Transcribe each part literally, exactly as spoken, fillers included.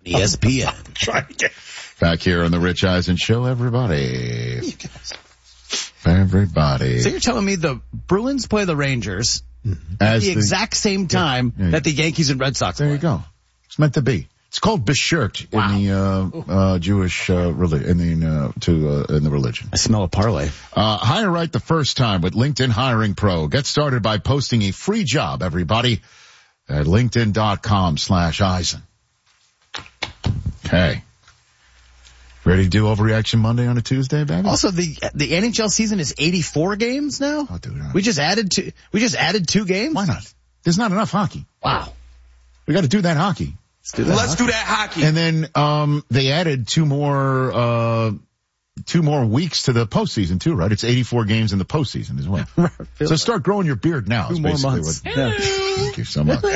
E S P N. Back here on the Rich Eisen Show, everybody. Everybody. So you're telling me the Bruins play the Rangers As at the, the exact same time yeah, yeah, that the Yankees and Red Sox there play? There you go. It's meant to be. It's called beshert wow. in the uh, uh, Jewish uh, religion. In the uh, to uh, in the religion. I smell a parlay. Uh, hire right the first time with LinkedIn Hiring Pro. Get started by posting a free job, everybody, at linkedin dot com slash Eisen. Okay. Ready to do Overreaction Monday on a Tuesday, baby? Also, the the N H L season is eighty-four games now. Oh, dude, we just added two. We just added two games. Why not? There's not enough hockey. Wow. We got to do that hockey. Let's do that. Let's hockey. do that hockey. And then um they added two more uh two more weeks to the postseason too, right? It's eighty-four games in the postseason as well. So start growing your beard now. Two more months. What, yeah. Thank you so much.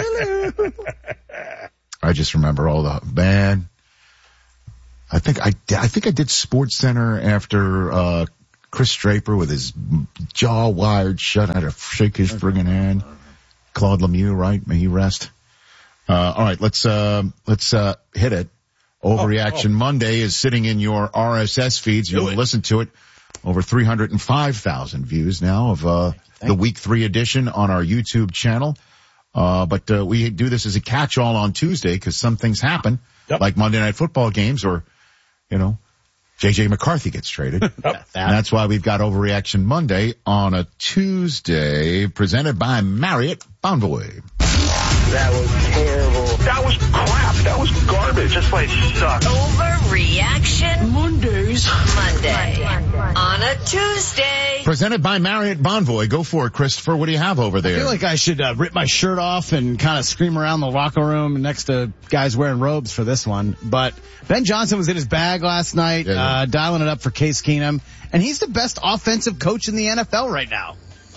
I just remember all the man. I think I I think I did Sports Center after uh Chris Draper with his jaw wired shut. I had to shake his friggin' hand. Claude Lemieux, right? May he rest. Uh, all right, let's, uh, let's, uh, hit it. Overreaction oh, oh. Monday is sitting in your R S S feeds. You'll listen to it. Over three hundred five thousand views now of, uh, the week three edition on our YouTube channel. Uh, but, uh, we do this as a catch-all on Tuesday because some things happen, yep. like Monday Night Football games or, you know, J J McCarthy gets traded. Yep. And that's why we've got Overreaction Monday on a Tuesday presented by Marriott Bonvoy. That was terrible. That was crap. That was garbage. This place sucks. Overreaction Mondays. Monday. Monday. On a Tuesday. Presented by Marriott Bonvoy. Go for it, Christopher. What do you have over there? I feel like I should uh, rip my shirt off and kind of scream around the locker room next to guys wearing robes for this one. But Ben Johnson was in his bag last night, yeah, yeah. Uh, dialing it up for Case Keenum. And he's the best offensive coach in the N F L right now.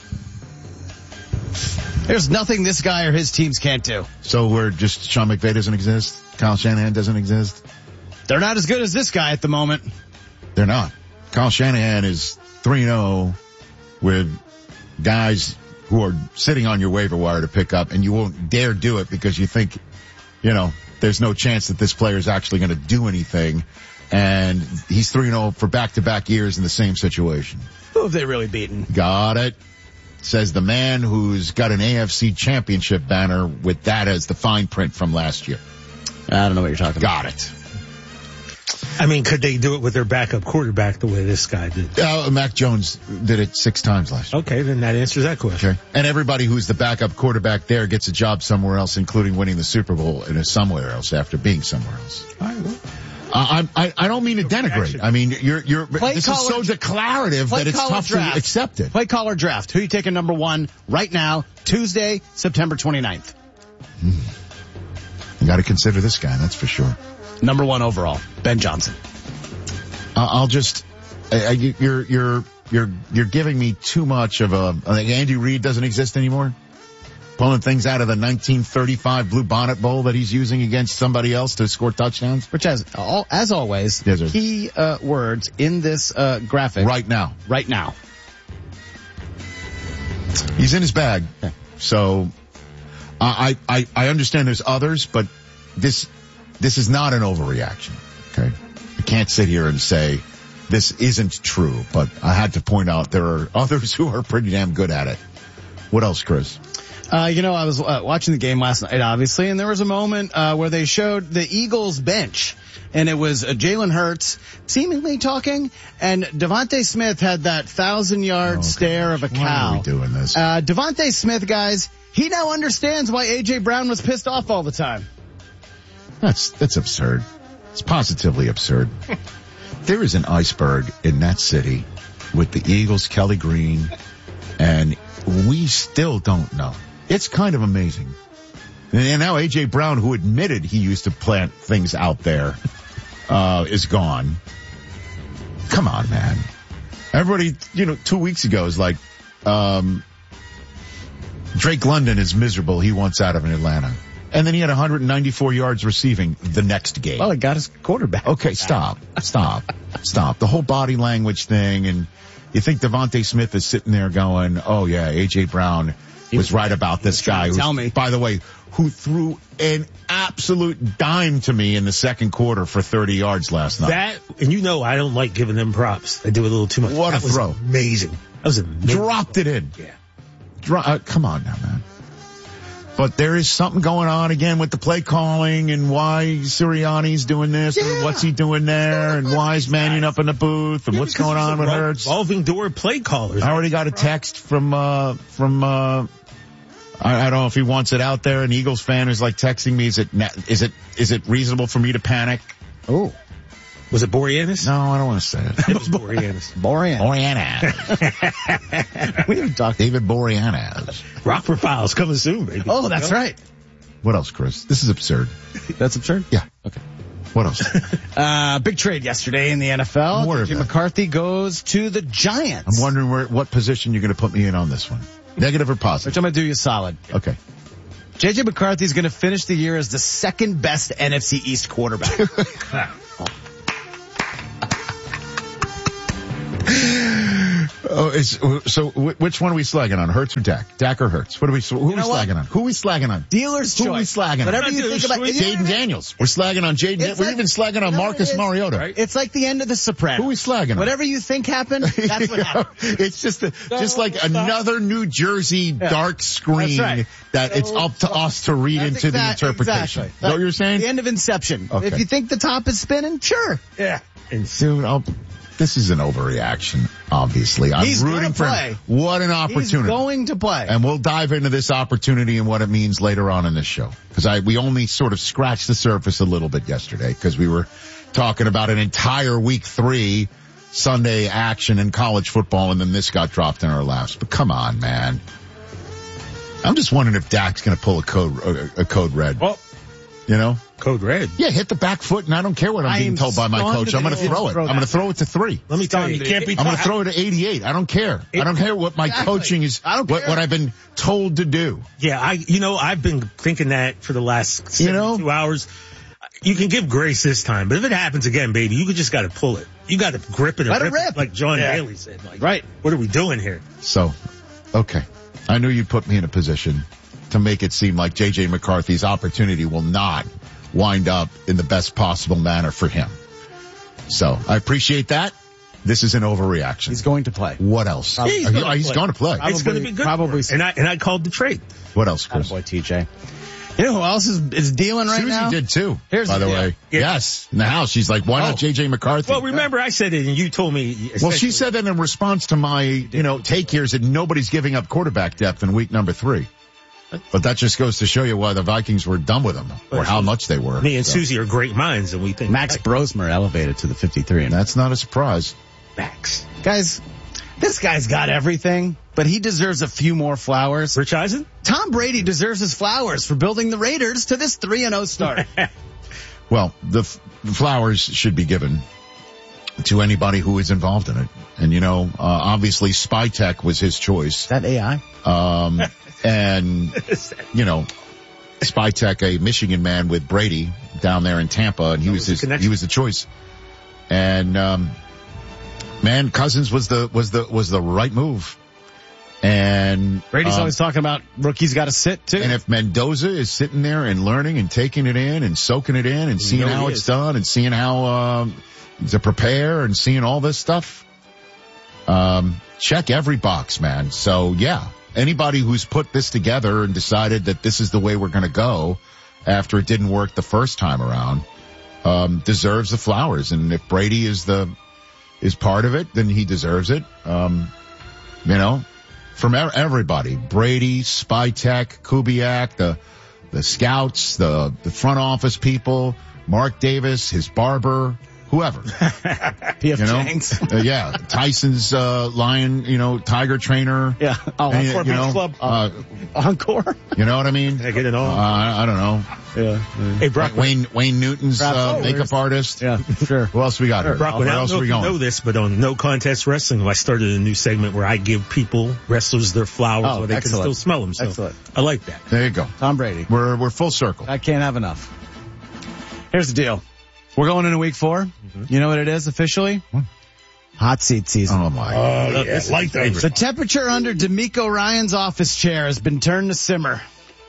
There's nothing this guy or his teams can't do. So we're just, Sean McVay doesn't exist? Kyle Shanahan doesn't exist? They're not as good as this guy at the moment. They're not. Kyle Shanahan is three and oh with guys who are sitting on your waiver wire to pick up, and you won't dare do it because you think, you know, there's no chance that this player is actually going to do anything. And he's three and oh for back-to-back years in the same situation. Who have they really beaten? Got it. Says the man who's got an A F C championship banner with that as the fine print from last year. I don't know what you're talking got about. Got it. I mean, could they do it with their backup quarterback the way this guy did? Uh, Mac Jones did it six times last year. Okay, then that answers that question. Okay. And everybody who's the backup quarterback there gets a job somewhere else, including winning the Super Bowl and is somewhere else after being somewhere else. All right, well. Uh, I, I don't mean to denigrate. I mean, you're, you're, play this college, is so declarative that it's tough draft. to accept it. Play caller draft. Who are you taking number one right now, Tuesday, September twenty-ninth? Hmm. You gotta consider this guy, that's for sure. Number one overall, Ben Johnson. Uh, I'll just, uh, you're, you're, you're, you're giving me too much of a, like Andy Reid doesn't exist anymore? Pulling things out of the nineteen thirty-five Blue Bonnet Bowl that he's using against somebody else to score touchdowns? Which has, all, as always, yes, sir. key uh, words in this uh, graphic. Right now. Right now. He's in his bag. Okay. So, uh, I, I, I understand there's others, but this, this is not an overreaction. Okay. I can't sit here and say this isn't true, but I had to point out there are others who are pretty damn good at it. What else, Chris? Uh, you know, I was uh, watching the game last night, obviously, and there was a moment uh, where they showed the Eagles bench, and it was uh, Jalen Hurts seemingly talking, and Devontae Smith had that thousand-yard oh, stare gosh. of a cow. Why are we doing this? Uh, Devontae Smith, guys, he now understands why A J. Brown was pissed off all the time. That's that's absurd. It's positively absurd. There is an iceberg in that city with the Eagles, Kelly Green, and we still don't know. It's kind of amazing. And now A J. Brown, who admitted he used to plant things out there, uh, is gone. Come on, man. Everybody, you know, two weeks ago is like, um, Drake London is miserable. He wants out of Atlanta. And then he had one hundred ninety-four yards receiving the next game. Well, he got his quarterback. Okay, stop, stop, stop. The whole body language thing, and you think Devontae Smith is sitting there going, oh yeah, A J. Brown was right about this guy. Tell who's, me. By the way, who threw an absolute dime to me in the second quarter for thirty yards last night. That, and you know I don't like giving them props. They do a little too much. What a that was throw. Amazing. That was amazing. Dropped it in. Yeah. Dro- uh, come on now, man. But there is something going on again with the play calling and why Sirianni's doing this Yeah. and what's he doing there and why is Mannion up in the booth and Yeah, what's because going it's on a with revol- Hurts. Revolving door play callers. I already got a text from, uh, from, uh, I, I don't know if he wants it out there. An Eagles fan is like texting me, is it, na- is it, is it reasonable for me to panic? Oh. Was it Boreanaz? No, I don't want to say it. It was Boreanaz. Borean. Boreanaz. We haven't talked. David Boreanaz. Rockford Files coming soon, baby. Oh, that's right. What else, Chris? This is absurd. That's absurd. Yeah. Okay. What else? Uh, big trade yesterday in the N F L. I'm worried Jim about it. McCarthy goes to the Giants. I'm wondering where, what position you're going to put me in on this one. Negative or Which positive? I'm going to do you solid. Okay. J J McCarthy's going to finish the year as the second best N F C East quarterback. Oh, it's, so wh- which one are we slagging on? Hurts or Dak? Dak or Hurts? What are we, who are we know what? slagging on? Who are we slagging on? Dealer's Who are we choice. slagging on? Whatever you Dealer's think about choice. you know what I Jaden mean? Daniels. We're slagging on Jaden. It's We're like- even slagging on you know what Marcus it is? Mariota. Right. It's like the end of The Sopranos. Who are we slagging on? Whatever you think happened, that's what happened. It's just a, just like another New Jersey dark screen That's right. that it's up to us to read That's into exact- the interpretation. exactly. Is that what you're saying? The end of Inception. Okay. If you think the top is spinning, sure. Yeah. And Dude, I'll, this is an overreaction, obviously. I'm He's rooting gonna for play. him. What an He's opportunity. going to play. And we'll dive into this opportunity and what it means later on in this show. Because I we only sort of scratched the surface a little bit yesterday because we were talking about an entire week three Sunday action in college football, and then this got dropped in our laps. But come on, man. I'm just wondering if Dak's going to pull a code a, a code red. oh, You know? code red. Yeah, hit the back foot, and I don't care what I'm I being am told by my stunned coach. I'm that going to he throw didn't it. throw I'm going to that. throw it to three. Let me tell you, you can't be. I'm going to throw it to eighty-eight. I don't care. I don't care what my Exactly. coaching is, I don't what, care. what I've been told to do. Yeah, I, you know, I've been thinking that for the last You know? two hours. You can give grace this time, but if it happens again, baby, you just got to pull it. You got to grip it and Let it rip, rip. like John Yeah. Daly said. Like, Right. What are we doing here? So, okay. I knew you'd put me in a position to make it seem like J J McCarthy's opportunity will not wind up in the best possible manner for him. So, I appreciate that. This is an overreaction. He's going to play. What else? Yeah, he's Are you- gonna he's play. going to play. It's going to be good. Probably for him. And I and I called the trade. What else, Chris? Boy, T J. You know who else is, is dealing right Susie now? did too, Here's by the the deal. way. Yeah. Yes. In the house, she's like, why Oh. not J J McCarthy? Well, remember I said it, and you told me. Well, she especially- said that in response to my, you know, take here is that nobody's giving up quarterback depth in week number three. But that just goes to show you why the Vikings were done with them, or how much they were. me and So, Susie are great minds, and we think Max Brosmer elevated to the fifty-three. And That's not a surprise. Max. guys, this guy's got everything, but he deserves a few more flowers. Rich Eisen? Tom Brady deserves his flowers for building the Raiders to this three and oh start. Well, the, f- the flowers should be given to anybody who is involved in it. And, you know, uh, obviously Spytech was his choice. That A I? Um, and, you know, Spytech, a Michigan man with Brady down there in Tampa, and he was, was the his, connection. he was the choice. And, um, man, Cousins was the, was the, was the right move. And Brady's um, always talking about rookies got to sit too. and if Mendoza is sitting there and learning and taking it in and soaking it in and seeing know how he it's is. done and seeing how um, to prepare and seeing all this stuff, um, check every box, man. So yeah, anybody who's put this together and decided that this is the way we're going to go after it didn't work the first time around, um, deserves the flowers. And if Brady is the is part of it, then he deserves it. Um, you know. From e- everybody, Brady, Spytech, Kubiak, the the scouts, the the front office people, Mark Davis, his barber, whoever, P F you know, Chang's. Uh, yeah, Tyson's uh, lion, you know, tiger trainer, Yeah. Oh, and, Encore you know, Beach Club. uh, Encore. you know what I mean? I get it all. Uh, I, I don't know. Yeah. Hey, Brock. Wayne Wayne Newton's uh, Perhaps- makeup artist. Yeah. Sure. Who else we got here? Brock, Where I don't else know are we if you know going? this, but on No Contest Wrestling, I started a new segment where I give people, wrestlers, their flowers Oh, where they excellent. can still smell them. So Excellent. I like that. There you go. Tom Brady. We're we're full circle. I can't have enough. Here's the deal. We're going into week four. You know what it is officially? Hot seat season. Oh my. Oh, yeah, like those. The temperature under D'Amico Ryan's office chair has been turned to simmer.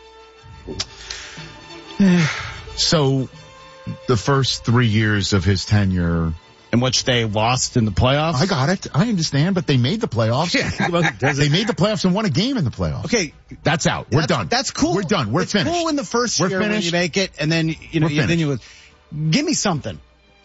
So, the first three years of his tenure, In which they lost in the playoffs? I got it. I understand, but they made the playoffs. Yeah, well, does They it- made the playoffs and won a game in the playoffs. Okay. That's out. We're that's, done. That's cool. We're done. We're it's finished. cool in the first We're year when finished. you make it, and then, you know, We're you, then finished. you give me something.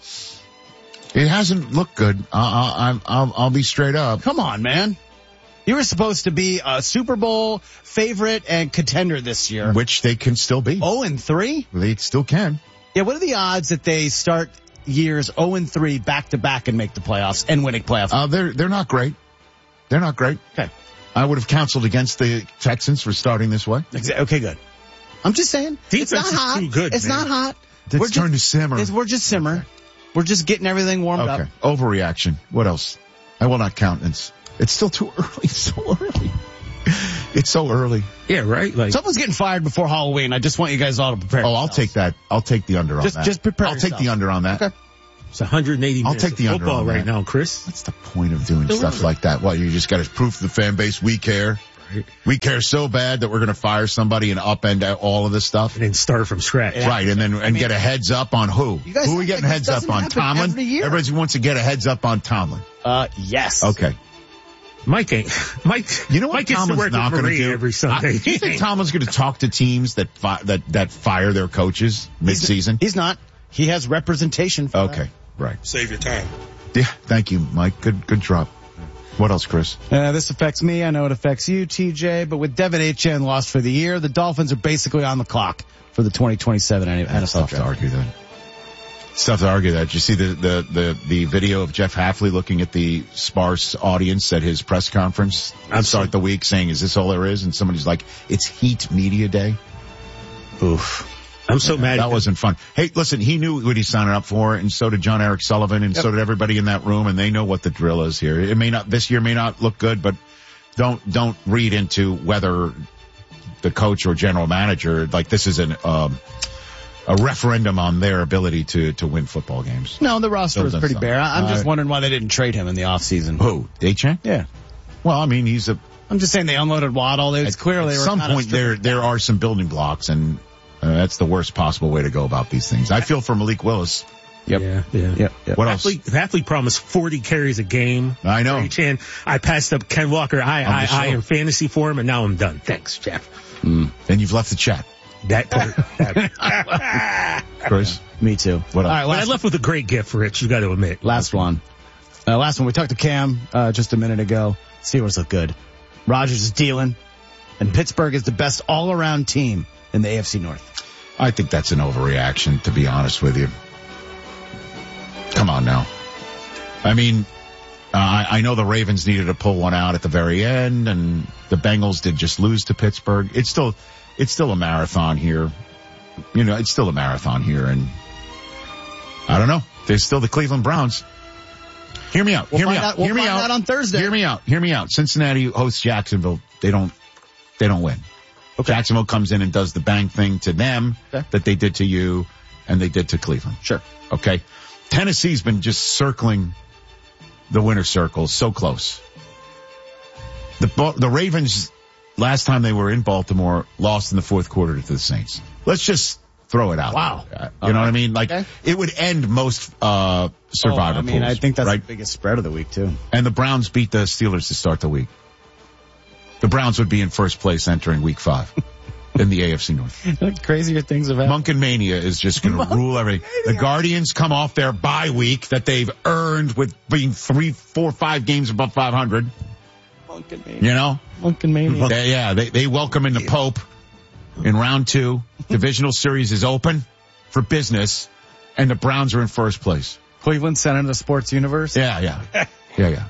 It hasn't looked good. I'll, I'll, I'll, I'll be straight up. Come on, man. You were supposed to be a Super Bowl favorite and contender this year. Which they can still be. oh and three? They still can. Yeah, what are the odds that they start years oh and three back to back and make the playoffs and winning playoffs? Uh, they're, they're not great. They're not great. Okay. I would have counseled against the Texans for starting this way. Exa- Okay, good. I'm just saying. it's Defense not is hot. too good, It's man. not hot. It's We're turned just, to simmer. it's- We're just simmer. We're just getting everything warmed Okay. up. Overreaction. What else? I will not countenance. It's still too early. It's so early. It's so early. Yeah, right? Like, Someone's getting fired before Halloween. I just want you guys all to prepare. Oh, I'll yourselves. take that. I'll take the under on Just- that. just prepare I'll take yourself. the under on that. Okay. it's one hundred eighty I'll minutes take the of under football on right that. now, Chris. What's the point of doing stuff like that? What, you just got to prove to the fan base we care? Right. We care so bad that we're going to fire somebody and upend all of this stuff? And then start from scratch. Yeah. Right, and then and mean- get a heads up on who? You guys Who are we act getting like heads this up doesn't on? happen Tomlin? every year. Everybody wants to get a heads up on Tomlin. Uh, yes. Okay. Mike ain't. Mike, You know what Mike gets to Tomlin's work not with going to Maria do? every Sunday. I, do you think Tomlin's going to talk to teams that fi- that that fire their coaches mid-season? He's not. He has representation for Okay, right. Save your time. Yeah, thank you, Mike. Good good drop. What else, Chris? that. Uh, this affects me. I know it affects you, T J, but with Devin Achane lost for the year, the Dolphins are basically on the clock for the twenty twenty-seven N F L It's tough to draft. argue that. It's tough to argue that. Did you see the, the, the, the video of Jeff Hafley looking at the sparse audience at his press conference to start the week saying, is this all there is? And somebody's like, it's Heat Media Day. Oof. I'm so mad. That at wasn't fun. Hey, listen, he knew what he's signing up for, and so did John Eric Sullivan, and Yep. so did everybody in that room, and they know what the drill is here. It may not, this year may not look good, but don't, don't read into whether the coach or general manager, like this is an, um, a referendum on their ability to, to win football games. No, the roster Still was done pretty something. bare. I- I'm just Uh, wondering why they didn't trade him in the offseason. Who? Achane? Yeah. Well, I mean, he's a, I'm just saying they unloaded Waddle. It's clear they at were some kinda point there, stripping- there are some building blocks, and uh, that's the worst possible way to go about these things. I feel for Malik Willis. Yep. Yeah, yeah. Yep. Yep. What else? Hafley, Hafley promised forty carries a game. I know. And I passed up Ken Walker. I, On the I, I show. in fantasy for him, and now I'm done. Thanks, Jeff. And you've left the chat. That part. that. Chris? Me too. What All else? right, But last, I left with a great gift, Rich. You got to admit. last one. Uh, last one. We talked to Cam uh, just a minute ago. Steelers look good. Rodgers is dealing, and Pittsburgh is the best all-around team in the A F C North. I think that's an overreaction, to be honest with you. Come on now. I mean, uh, I, I know the Ravens needed to pull one out at the very end, and the Bengals did just lose to Pittsburgh. It's still, it's still a marathon here. You know, it's still a marathon here, and I don't know. There's still the Cleveland Browns. Hear me out. We'll Hear me find out. out- we'll Hear me find out out on Thursday. Hear me out. Hear me out. Cincinnati hosts Jacksonville. They don't. They don't win. Okay. Jacksonville comes in and does the bang thing to them Okay. that they did to you, and they did to Cleveland. Sure. Okay. Tennessee's been just circling the winner circle, so close. The Ba- the Ravens, last time they were in Baltimore, lost in the fourth quarter to the Saints. Let's just throw it out. Wow. Uh, you know what I mean? Like, Okay. it would end most uh survivor Oh, I mean, pools, I think that's right? the biggest spread of the week too. And the Browns beat the Steelers to start the week. The Browns would be in first place entering week five in the A F C North. Crazier things have happened. Monken Mania is just going to rule everything. The Guardians come off their bye week that they've earned with being three, four, five games above five hundred. Monken Mania. You know? Monken Mania. They, yeah, they, they welcome in the Pope in round two. Divisional series is open for business, and the Browns are in first place. Cleveland Center, the sports universe. Yeah, yeah. Yeah, yeah.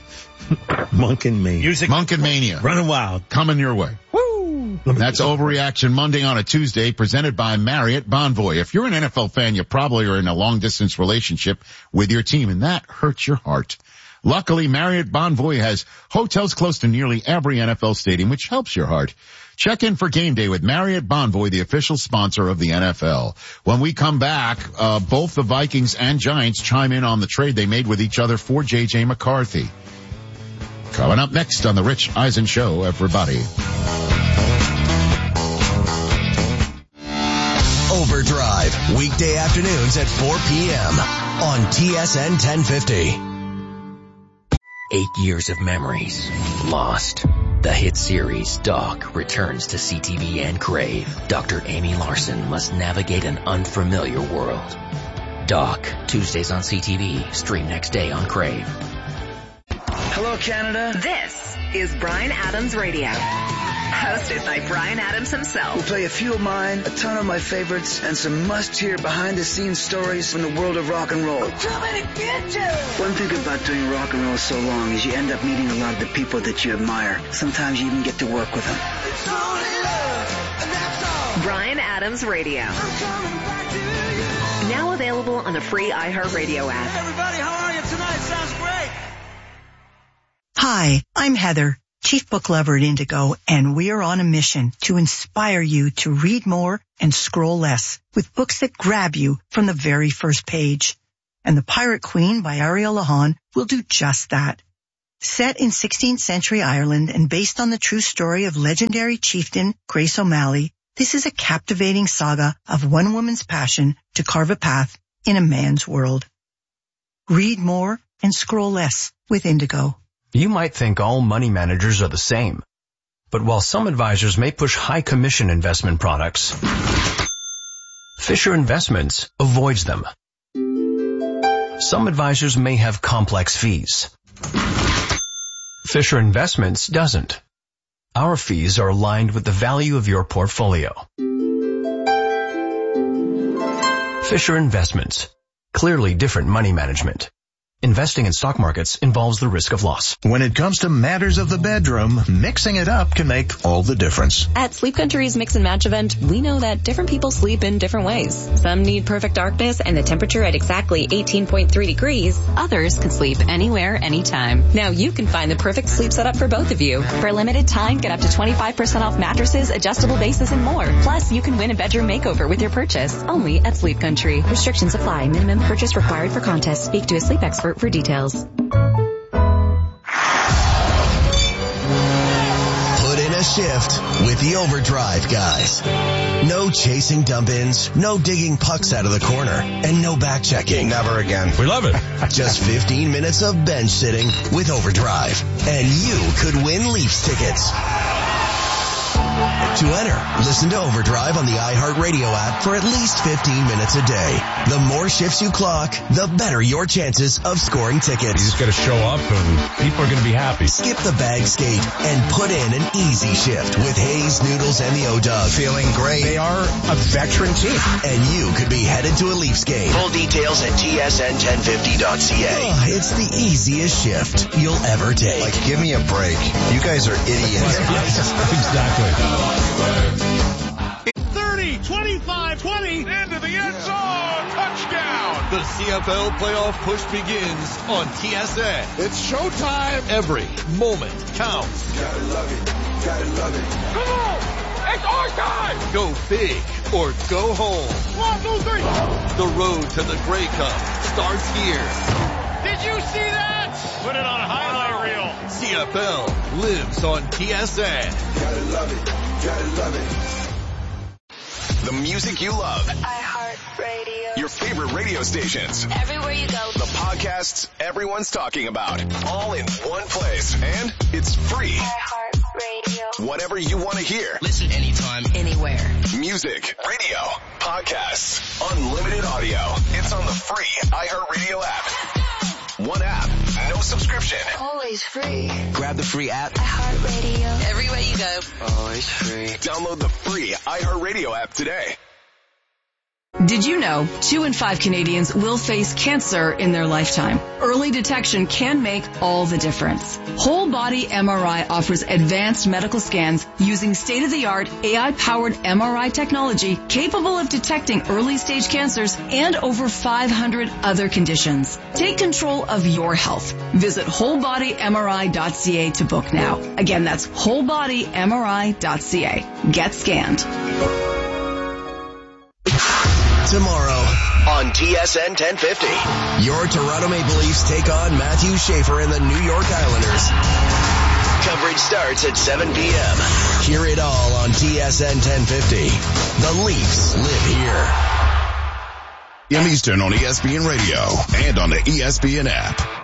Monk and me. Music. Monken Mania Running wild. coming your way. Woo! That's Overreaction Monday on a Tuesday, presented by Marriott Bonvoy. If you're an N F L fan, you probably are in a long-distance relationship with your team, and that hurts your heart. Luckily, Marriott Bonvoy has hotels close to nearly every N F L stadium, which helps your heart. Check in for game day with Marriott Bonvoy, the official sponsor of the N F L. When we come back, uh, both the Vikings and Giants chime in on the trade they made with each other for J J McCarthy. Coming up next on the Rich Eisen Show, everybody. Overdrive, weekday afternoons at four p.m. on T S N ten fifty. Eight years of memories lost. The hit series Doc returns to C T V and Crave. Doctor Amy Larson must navigate an unfamiliar world. Doc, Tuesdays on C T V, stream next day on Crave. Hello, Canada. This is Bryan Adams Radio. Hosted by Bryan Adams himself. We'll play a few of mine, a ton of my favorites, and some must-hear behind-the-scenes stories from the world of rock and roll. I'm coming to get you! One thing about doing rock and roll so long is you end up meeting a lot of the people that you admire. Sometimes you even get to work with them. It's only love, and that's all. Bryan Adams Radio. I'm coming back to you. Now available on the free iHeartRadio app. Hey, everybody, how are you tonight? Sounds great. Hi, I'm Heather, Chief Book Lover at Indigo, and we are on a mission to inspire you to read more and scroll less with books that grab you from the very first page. And The Pirate Queen by Ariel Lahan will do just that. Set in sixteenth century Ireland and based on the true story of legendary chieftain Grace O'Malley, this is a captivating saga of one woman's passion to carve a path in a man's world. Read more and scroll less with Indigo. You might think all money managers are the same. But while some advisors may push high commission investment products, Fisher Investments avoids them. Some advisors may have complex fees. Fisher Investments doesn't. Our fees are aligned with the value of your portfolio. Fisher Investments. Clearly different money management. Investing in stock markets involves the risk of loss. When it comes to matters of the bedroom, mixing it up can make all the difference. At Sleep Country's Mix and Match event, we know that different people sleep in different ways. Some need perfect darkness and the temperature at exactly eighteen point three degrees. Others can sleep anywhere, anytime. Now you can find the perfect sleep setup for both of you. For a limited time, get up to twenty-five percent off mattresses, adjustable bases, and more. Plus, you can win a bedroom makeover with your purchase. Only at Sleep Country. Restrictions apply. Minimum purchase required for contest. Speak to a sleep expert for details. Put in a shift with the Overdrive guys. No chasing dump-ins, no digging pucks out of the corner, and no back checking. Never again. We love it. Just fifteen minutes of bench sitting with Overdrive. And you could win Leafs tickets. To enter, listen to Overdrive on the iHeartRadio app for at least fifteen minutes a day. The more shifts you clock, the better your chances of scoring tickets. You just gotta show up and people are gonna be happy. Skip the bag skate and put in an easy shift with Hayes, Noodles, and the O-Dog. Feeling great. They are a veteran team. And you could be headed to a Leafs game. Full details at T S N ten fifty dot C A. Oh, it's the easiest shift you'll ever take. Like, give me a break. You guys are idiots. Exactly. thirty, twenty-five, twenty, into the end zone, touchdown. The C F L playoff push begins on T S N. It's showtime. Every moment counts. Gotta love it, gotta love it. Come on, it's our time. Go big or go home. One, two, three. The road to the Grey Cup starts here. Did you see that? Put it on a highlight reel. C F L lives on T S N. Gotta love it, gotta love it. The music you love. iHeartRadio. Your favorite radio stations. Everywhere you go. The podcasts everyone's talking about. All in one place. And it's free. iHeartRadio. Whatever you want to hear. Listen anytime, anywhere. Music, radio, podcasts, unlimited audio. It's on the free iHeartRadio app. One app, no subscription. Always free. Grab the free app. iHeartRadio. Everywhere you go. Always free. Download the free iHeartRadio app today. Did you know two in five Canadians will face cancer in their lifetime? Early detection can make all the difference. Whole Body M R I offers advanced medical scans using state-of-the-art A I-powered M R I technology capable of detecting early-stage cancers and over five hundred other conditions. Take control of your health. Visit whole body M R I dot C A to book now. Again, that's whole body M R I dot C A. Get scanned. Tomorrow on T S N ten fifty, your Toronto Maple Leafs take on Matthew Schaefer and the New York Islanders. Coverage starts at seven p.m. Hear it all on T S N ten fifty. The Leafs live here. In Eastern on E S P N Radio and on the E S P N app.